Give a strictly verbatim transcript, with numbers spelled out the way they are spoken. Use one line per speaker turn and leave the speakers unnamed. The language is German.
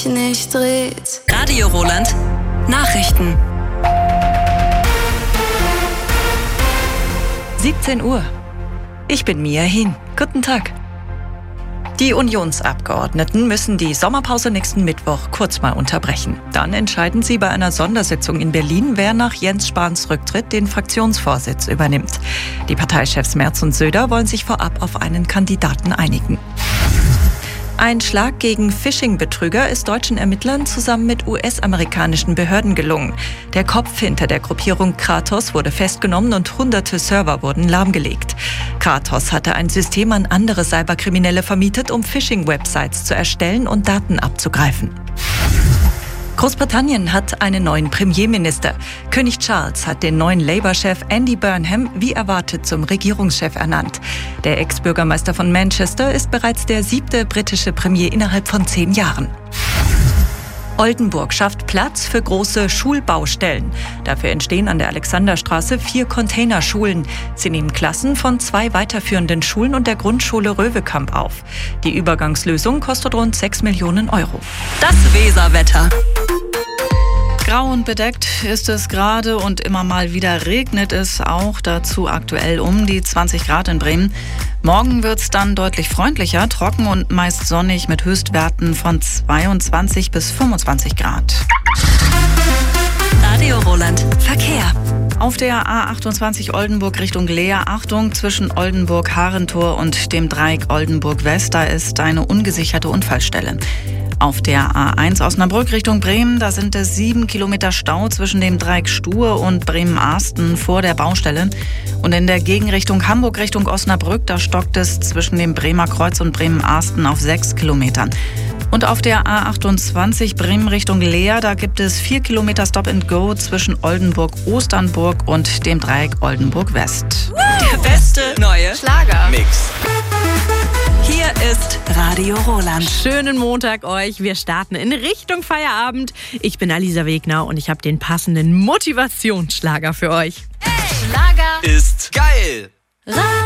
sich nicht dreht.
Radio Roland Nachrichten.
siebzehn Uhr. Ich bin Mia Hin. Guten Tag. Die Unionsabgeordneten müssen die Sommerpause nächsten Mittwoch kurz mal unterbrechen. Dann entscheiden sie bei einer Sondersitzung in Berlin, wer nach Jens Spahns Rücktritt den Fraktionsvorsitz übernimmt. Die Parteichefs Merz und Söder wollen sich vorab auf einen Kandidaten einigen. Ein Schlag gegen Phishing-Betrüger ist deutschen Ermittlern zusammen mit U S-amerikanischen Behörden gelungen. Der Kopf hinter der Gruppierung Kratos wurde festgenommen und hunderte Server wurden lahmgelegt. Kratos hatte ein System an andere Cyberkriminelle vermietet, um Phishing-Websites zu erstellen und Daten abzugreifen. Großbritannien hat einen neuen Premierminister. König Charles hat den neuen Labour-Chef Andy Burnham wie erwartet zum Regierungschef ernannt. Der Ex-Bürgermeister von Manchester ist bereits der siebte britische Premier innerhalb von zehn Jahren. Oldenburg schafft Platz für große Schulbaustellen. Dafür entstehen an der Alexanderstraße vier Containerschulen. Sie nehmen Klassen von zwei weiterführenden Schulen und der Grundschule Röwekamp auf. Die Übergangslösung kostet rund sechs Millionen Euro.
Das Weserwetter.
Grau und bedeckt ist es gerade und immer mal wieder regnet es auch, dazu aktuell um die zwanzig Grad in Bremen. Morgen wird es dann deutlich freundlicher, trocken und meist sonnig mit Höchstwerten von zweiundzwanzig bis fünfundzwanzig Grad.
Radio Roland Verkehr.
Auf der A achtundzwanzig Oldenburg Richtung Leer, Achtung, zwischen Oldenburg-Harentor und dem Dreieck Oldenburg-West, da ist eine ungesicherte Unfallstelle. Auf der A eins Osnabrück Richtung Bremen, da sind es sieben Kilometer Stau zwischen dem Dreieck Stur und Bremen-Arsten vor der Baustelle. Und in der Gegenrichtung Hamburg Richtung Osnabrück, da stockt es zwischen dem Bremer Kreuz und Bremen-Arsten auf sechs Kilometern. Und auf der A achtundzwanzig Bremen Richtung Leer, da gibt es vier Kilometer Stop and Go zwischen Oldenburg-Osternburg und dem Dreieck Oldenburg-West.
Der beste neue
Schlager
Mix. Hier ist Radio Roland.
Schönen Montag euch. Wir starten in Richtung Feierabend. Ich bin Alisa Wegner und ich habe den passenden Motivationsschlager für euch.
Hey, Schlager
ist geil.
Radio